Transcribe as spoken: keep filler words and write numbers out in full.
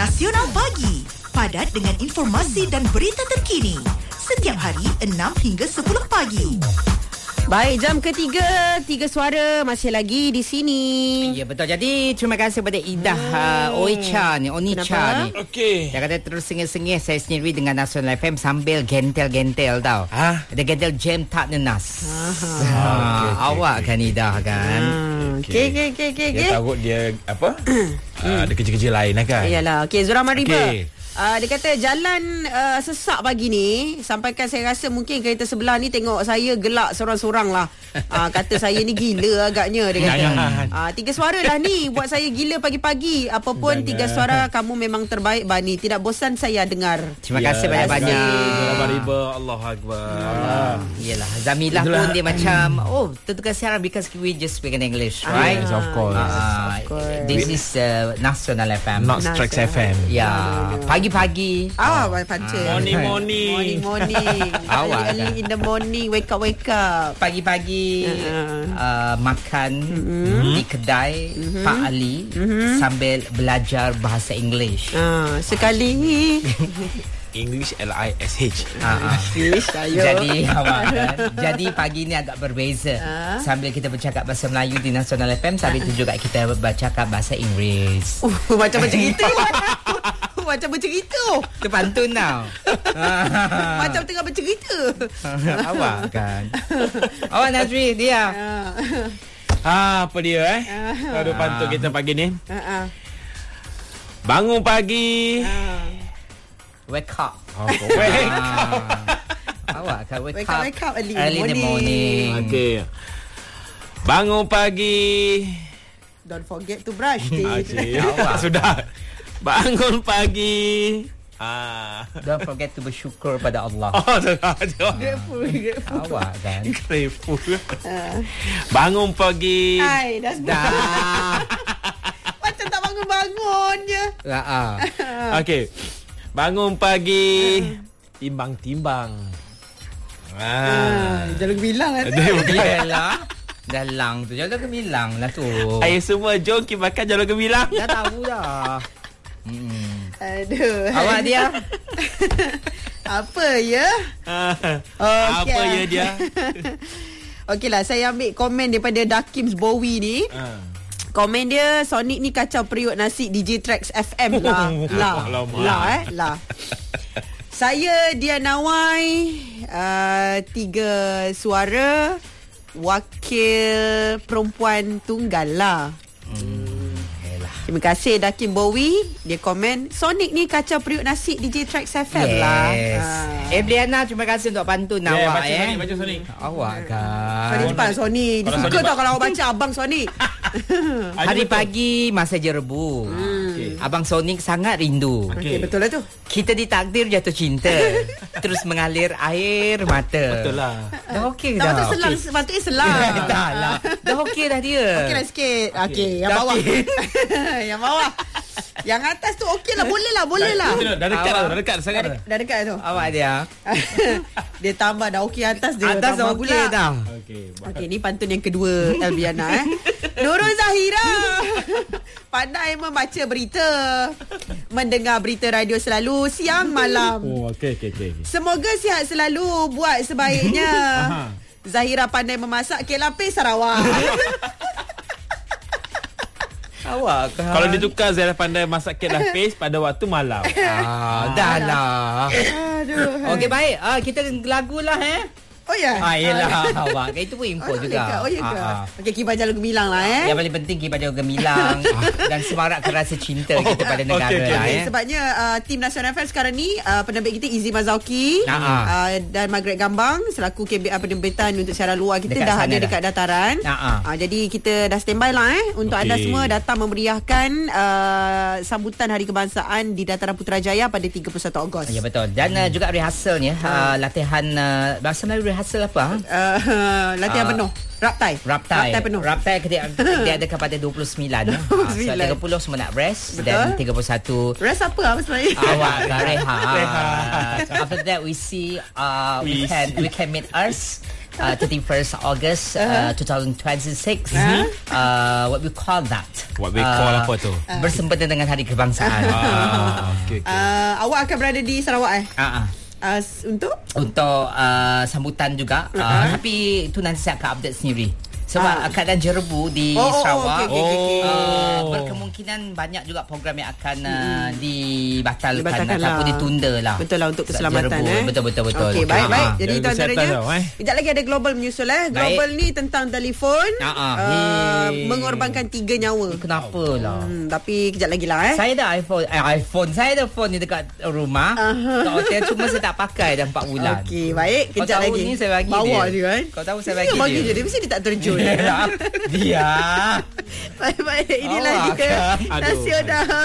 Nasional Pagi. Padat dengan informasi dan berita terkini. Setiap hari enam hingga sepuluh pagi. Baik, jam ketiga, tiga suara masih lagi di sini. Ya, betul. Jadi, terima kasih kepada Idah hmm. uh, Oicha ni, Onicha ni. Okey. Dia kata terus sengih-sengih saya sendiri dengan Nasional F M sambil gentel-gentel tau. Ha? Dia gentel jam tak nenas. Aha. Ha, okay, okay, awak okay. kan Idah kan. Okey, okey, okey, okey. Dia takut dia apa? uh, ada kerja-kerja lain lah kan. Iyalah. Okey, Zura Mariba. Okey. Uh, dia kata jalan uh, sesak pagi ni. Sampaikan saya rasa mungkin kereta sebelah ni tengok saya gelak seorang-seorang lah. Uh, kata saya ni gila agaknya. Dia kata uh, tiga suara dah ni buat saya gila pagi-pagi. Apapun Jangan. tiga suara, kamu memang terbaik Bani. Tidak bosan saya dengar. Terima kasih banyak-banyak. Zura Riba, Allahu Akbar. Ah, Yelah, Zamilah Itulah. pun dia macam, oh, tentu siaran because we just speak in English, right? Yes, of course. Ah, Of course. This is uh, Nasional F M. Not Strix F M. Ya, pagi-pagi. Ah, oh. Panca. Morning, morning. Morning, morning. Awak early, early in the morning. Wake up, wake up. Pagi-pagi Uh-uh. uh, makan Mm-hmm. di kedai Mm-hmm. Pak Ali Mm-hmm. sambil belajar bahasa English. Ah, sekali. English L I S H. Ah, ah. Fish, ayo. Jadi awak kan, jadi pagi ni agak berbeza. Ah. Sambil kita bercakap bahasa Melayu di Nasional F M, sambil itu juga kita bercakap bahasa Inggeris. Uh, macam bercerita. Macam bercerita. Itu pantun tau. Macam tengah bercerita. Awak kan. Awak Nazri dia. Ah. Ha, apa dia eh? Ada pantun kita pagi ni. Ah, ah. Bangun pagi. Ah. Wake up. Oh, wake Ah. Awak kan wake, Wake up, wake up early, early in the morning. Okey. Bangun pagi. Don't forget to brush teeth. Okey. Awak. Sudah. Bangun pagi. Ah. Don't forget to bersyukur pada Allah. Oh, sudah. Grateful, grateful. Awak kan. Grateful. Ah. Bangun pagi. Hai, dah semua. Dah. Macam tak bangun-bangun je. Ah, ah. Okey. Bangun pagi. Timbang-timbang. Ah, Ah. jalan bilang kan. Dia bukan. Yalah. Dalang tu. Jalan gemilang lah tu. Ayo semua jom kita makan jalan gemilang. Dah tahu dah. Hmm. Aduh. Awak dia? Apa ya? Ah. Okey. Apa ya dia? Okeylah, saya ambil komen daripada Dakims Bowie ni. Ah. Komen dia, Sonic ni kacau periuk nasi D J Trax F M lah. lah. Alamak. Lah eh. Lah. Saya Dia Nawai, uh, tiga suara, wakil perempuan tunggal lah. Terima kasih Dakim Bowie. Dia komen, Sonic ni kacau periuk nasi D J Trax F M lah. Yes. Ah. Ebliana, terima kasih untuk pantun Yeah, awak baca eh. Sonic, baca Sonic. Awak kan. Sonic cepat Sonic. Dia Kalau suka Sonic tau ba- kalau awak baca Abang Sonic. Hari pagi masa jerebu. Okey. Abang Sonic sangat rindu. Okey, betul lah tu. Kita ditakdir jatuh cinta. Terus mengalir air mata. Betul lah. Dah okey Tak dah. patut selang, sepatutnya selang. Dah lah. Dah okey dah dia. Okey lah sikit. Okey, yang Dah bawah. okey. Yang bawah. Yang atas tu okey lah, boleh lah, boleh lah. Dah, dah dekat Awak- dah, dah dekat sangat dah. Dah dekat tu. Awak dia. Dia tambah dah okey atas dia. Atas dah tambah okey pula. dah. Okey. Okey, ni pantun yang kedua Elbiana eh. Nurul Zahira pandai membaca berita, mendengar berita radio selalu siang malam. Oh, okey okey okey. Semoga sihat selalu, buat sebaiknya. Zahira pandai memasak kek lapis Sarawak. Awak kan. Kalau ditukar Zahira pandai masak kek lapis pada waktu malam. Ah, dah lah. Aduh. Okey baik. Ah, kita lagu lah eh. Oh ya. Ah, yelah awak. Itu pun info Oh, juga. Oh ya ke? Ah, ah. Okey, kibar jalan gemilang lah eh. Yang paling penting kibar jaga gemilang dan semarakkan rasa cinta kita pada negara okey, okey, lah Okay, eh. sebabnya uh, tim Nasional F M sekarang ni uh, penerbit kita Izzy Mazauki Ah, ah. uh, dan Margaret Gambang selaku K B R penerbitan untuk siaran luar kita Dekat dah sana ada dah. dekat dataran. Ah, ah. Uh, jadi kita dah standby lah eh untuk Okey. anda semua datang memeriahkan uh, sambutan Hari Kebangsaan di Dataran Putrajaya pada tiga puluh satu Ogos. Ya betul. Dan uh, juga rehearsalnya uh, latihan uh, bahasa Melayu hasil apa? Uh, latihan Ah. penuh. Raptai. Raptai. Raptai penuh. Raptai dia, dia ada kepada dua puluh sembilan. dua puluh sembilan. So, tiga puluh semua nak rest. Betul. Dan tiga puluh satu Rest apa apa sebenarnya? awak kan rehat. Rehat. After that we see uh, we, We can we can meet us uh, thirty-first August uh, twenty twenty-six. Uh-huh. Uh, what we call that? What we call apa tu? Bersempena dengan Hari Kebangsaan. Ah, okey okey. Uh, awak akan berada di Sarawak eh? Ah, ah. Uh, untuk? Untuk uh, sambutan juga. Uh, Uh-huh. Tapi itu nanti saya akan update sendiri. Sebab Ah. keadaan jerebu di Oh, oh, oh, Sarawak okey, okey, okey. uh, Oh. berkemungkinan banyak juga program yang akan uh, dibatalkan, Dibatalkan ataupun lah. ditunda lah. Betul lah untuk Sebab keselamatan jerebu. eh. Betul betul betul. Okey, baik Ah, baik. ah. Jadi Jaga tuan-tuan kesihatan Raja, tau, eh. kejap lagi ada global menyusul eh. Global ni tentang telefon. Ah, ah. Uh, Hey. mengorbankan tiga nyawa. Kenapa lah? Hmm, tapi kejap lagi lah eh. Saya ada iPhone eh, iPhone Saya ada phone ni dekat rumah. Ah. Kat hotel. Cuma saya tak pakai dah empat bulan. Okey, baik. Kau Kejap tahu lagi. ni saya bagi Bawa dia. dia kan. Kau tahu saya Dia bagi bagi dia. je. Dia mesti dia tak terjun. Dia. Dia. Baik-baik. Inilah Awak dia. kan? Aduh. Nasional.